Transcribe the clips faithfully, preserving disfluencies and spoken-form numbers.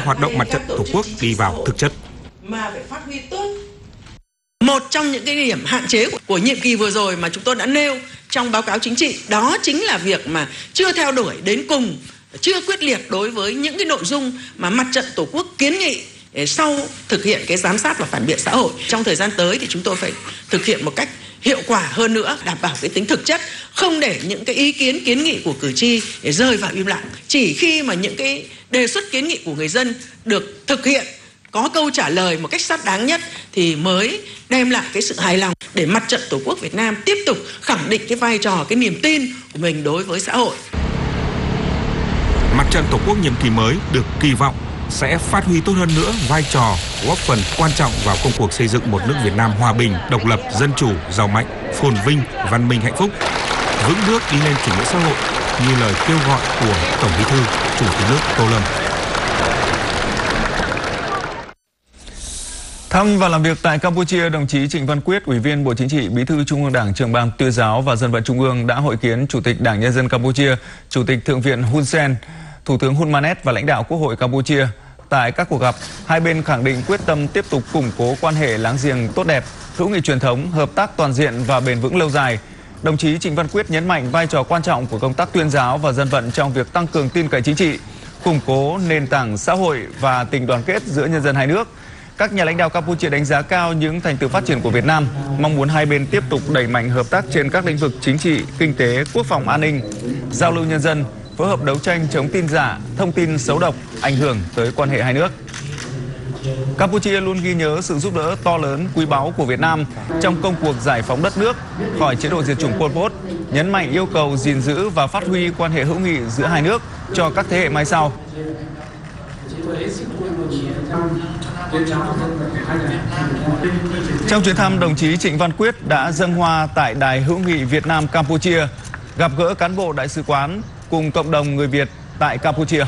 hoạt động mặt trận Tổ quốc đi vào thực chất. Mà phải phát huy tốt. Một trong những cái điểm hạn chế của, của nhiệm kỳ vừa rồi mà chúng tôi đã nêu trong báo cáo chính trị, đó chính là việc mà chưa theo đuổi đến cùng, chưa quyết liệt đối với những cái nội dung mà mặt trận Tổ quốc kiến nghị sau thực hiện cái giám sát và phản biện xã hội. Trong thời gian tới thì chúng tôi phải thực hiện một cách hiệu quả hơn nữa, đảm bảo cái tính thực chất, không để những cái ý kiến kiến nghị của cử tri để rơi vào im lặng. Chỉ khi mà những cái đề xuất kiến nghị của người dân được thực hiện, có câu trả lời một cách xác đáng nhất thì mới đem lại cái sự hài lòng để mặt trận Tổ quốc Việt Nam tiếp tục khẳng định cái vai trò, cái niềm tin của mình đối với xã hội. Mặt trận Tổ quốc nhiệm kỳ mới được kỳ vọng sẽ phát huy tốt hơn nữa vai trò, góp phần quan trọng vào công cuộc xây dựng một nước Việt Nam hòa bình, độc lập, dân chủ, giàu mạnh, phồn vinh, văn minh, hạnh phúc, vững bước đi lên chủ nghĩa xã hội như lời kêu gọi của Tổng Bí thư, Chủ tịch nước Tô Lâm. Thăm và làm việc tại Campuchia, đồng chí Trịnh Văn Quyết, Ủy viên Bộ Chính trị, Bí thư Trung ương Đảng, Trưởng ban Tuyên giáo và Dân vận Trung ương đã hội kiến Chủ tịch Đảng Nhân dân Campuchia, Chủ tịch Thượng viện Hun Sen, Thủ tướng Hun Manet và lãnh đạo Quốc hội Campuchia. Tại các cuộc gặp, hai bên khẳng định quyết tâm tiếp tục củng cố quan hệ láng giềng tốt đẹp, hữu nghị truyền thống, hợp tác toàn diện và bền vững lâu dài. Đồng chí Trịnh Văn Quyết nhấn mạnh vai trò quan trọng của công tác tuyên giáo và dân vận trong việc tăng cường tin cậy chính trị, củng cố nền tảng xã hội và tình đoàn kết giữa nhân dân hai nước. Các nhà lãnh đạo Campuchia đánh giá cao những thành tựu phát triển của Việt Nam, mong muốn hai bên tiếp tục đẩy mạnh hợp tác trên các lĩnh vực chính trị, kinh tế, quốc phòng an ninh, giao lưu nhân dân, phối hợp đấu tranh chống tin giả, thông tin xấu độc, ảnh hưởng tới quan hệ hai nước. Campuchia luôn ghi nhớ sự giúp đỡ to lớn, quý báu của Việt Nam trong công cuộc giải phóng đất nước khỏi chế độ diệt chủng Pol Pot, nhấn mạnh yêu cầu gìn giữ và phát huy quan hệ hữu nghị giữa hai nước cho các thế hệ mai sau. Trong chuyến thăm, đồng chí Trịnh Văn Quyết đã dâng hoa tại Đài hữu nghị Việt Nam Campuchia, gặp gỡ cán bộ đại sứ quán cùng cộng đồng người Việt tại Campuchia.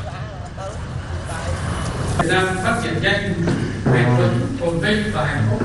Phát triển nhanh, bền vững, ổn định và hạnh phúc.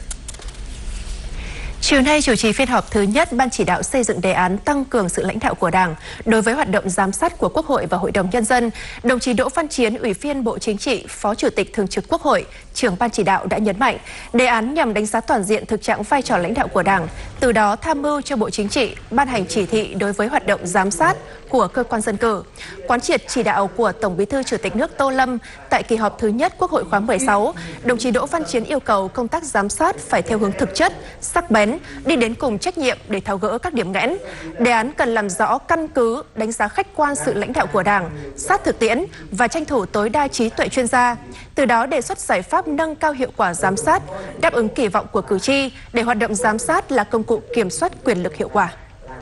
Chiều nay chủ trì phiên họp thứ nhất Ban chỉ đạo xây dựng đề án tăng cường sự lãnh đạo của Đảng đối với hoạt động giám sát của Quốc hội và Hội đồng Nhân dân, đồng chí Đỗ Văn Chiến, Ủy viên Bộ Chính trị, Phó Chủ tịch Thường trực Quốc hội, trưởng Ban chỉ đạo đã nhấn mạnh, đề án nhằm đánh giá toàn diện thực trạng vai trò lãnh đạo của Đảng, từ đó tham mưu cho Bộ Chính trị ban hành chỉ thị đối với hoạt động giám sát của cơ quan dân cử. Quán triệt chỉ đạo của Tổng Bí thư Chủ tịch nước Tô Lâm tại kỳ họp thứ nhất Quốc hội khóa mười sáu, đồng chí Đỗ Văn Chiến yêu cầu công tác giám sát phải theo hướng thực chất, sắc bén, đi đến cùng trách nhiệm để tháo gỡ các điểm nghẽn. Đề án cần làm rõ căn cứ, đánh giá khách quan sự lãnh đạo của Đảng, sát thực tiễn và tranh thủ tối đa trí tuệ chuyên gia. Từ đó đề xuất giải pháp nâng cao hiệu quả giám sát, đáp ứng kỳ vọng của cử tri để hoạt động giám sát là công cụ kiểm soát quyền lực hiệu quả.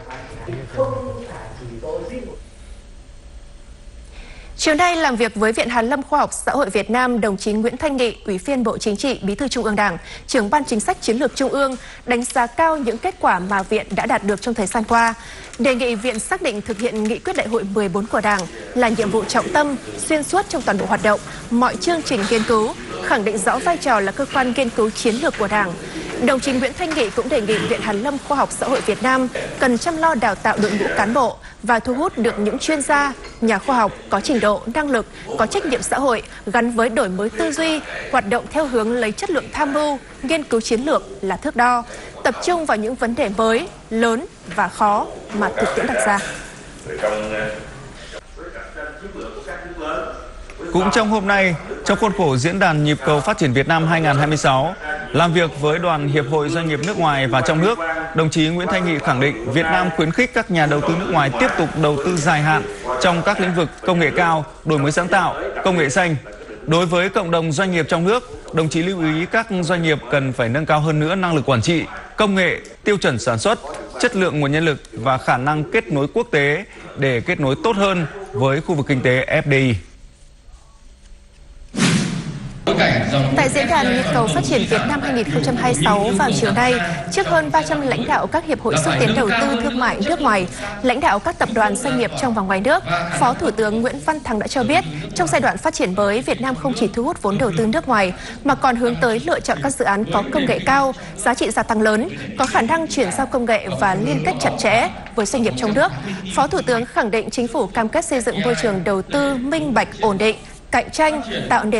Chiều nay làm việc với Viện Hàn lâm Khoa học Xã hội Việt Nam, đồng chí Nguyễn Thanh Nghị, Ủy viên Bộ Chính trị, Bí thư Trung ương Đảng, trưởng Ban Chính sách Chiến lược Trung ương đánh giá cao những kết quả mà Viện đã đạt được trong thời gian qua. Đề nghị Viện xác định thực hiện nghị quyết đại hội mười bốn của Đảng là nhiệm vụ trọng tâm, xuyên suốt trong toàn bộ hoạt động, mọi chương trình nghiên cứu, khẳng định rõ vai trò là cơ quan nghiên cứu chiến lược của Đảng. Đồng chí Nguyễn Thanh Nghị cũng đề nghị Viện Hàn lâm Khoa học Xã hội Việt Nam cần chăm lo đào tạo đội ngũ cán bộ và thu hút được những chuyên gia, nhà khoa học có trình độ, năng lực, có trách nhiệm xã hội gắn với đổi mới tư duy, hoạt động theo hướng lấy chất lượng tham mưu, nghiên cứu chiến lược là thước đo, tập trung vào những vấn đề mới, lớn và khó mà thực tiễn đặt ra. Cũng trong hôm nay, trong khuôn khổ diễn đàn Nhịp cầu phát triển Việt Nam hai nghìn không trăm hai mươi sáu, làm việc với Đoàn Hiệp hội Doanh nghiệp nước ngoài và trong nước, đồng chí Nguyễn Thanh Nghị khẳng định Việt Nam khuyến khích các nhà đầu tư nước ngoài tiếp tục đầu tư dài hạn trong các lĩnh vực công nghệ cao, đổi mới sáng tạo, công nghệ xanh. Đối với cộng đồng doanh nghiệp trong nước, đồng chí lưu ý các doanh nghiệp cần phải nâng cao hơn nữa năng lực quản trị, công nghệ, tiêu chuẩn sản xuất, chất lượng nguồn nhân lực và khả năng kết nối quốc tế để kết nối tốt hơn với khu vực kinh tế ép đê i. Tại diễn đàn Nhịp cầu phát triển Việt Nam hai nghìn không trăm hai mươi sáu vào chiều nay, trước hơn ba trăm lãnh đạo các hiệp hội xúc tiến đầu tư thương mại nước ngoài, lãnh đạo các tập đoàn doanh nghiệp trong và ngoài nước, Phó Thủ tướng Nguyễn Văn Thắng đã cho biết, trong giai đoạn phát triển mới, Việt Nam không chỉ thu hút vốn đầu tư nước ngoài, mà còn hướng tới lựa chọn các dự án có công nghệ cao, giá trị gia tăng lớn, có khả năng chuyển giao công nghệ và liên kết chặt chẽ với doanh nghiệp trong nước. Phó Thủ tướng khẳng định chính phủ cam kết xây dựng môi trường đầu tư minh bạch, ổn định, cạnh tranh, tạo nền